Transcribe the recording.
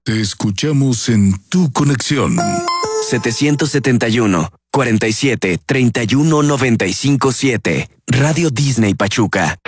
Te escuchamos en tu conexión. 771 47 31 95 7. Radio Disney Pachuca.